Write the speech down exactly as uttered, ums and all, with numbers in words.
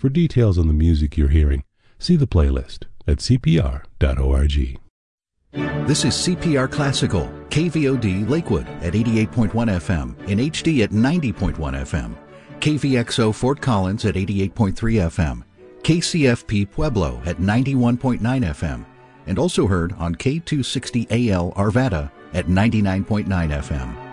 For details on the music you're hearing, see the playlist at c p r dot org. This is C P R Classical, K V O D Lakewood at eighty-eight point one F M, in H D at ninety point one F M, K V X O Fort Collins at eighty-eight point three F M, K C F P Pueblo at ninety-one point nine F M, and also heard on K two sixty A L Arvada at ninety-nine point nine F M.